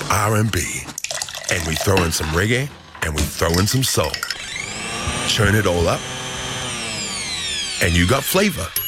R&B, and we throw in some reggae, and we throw in some soul. Churn it all up, and you got flavor.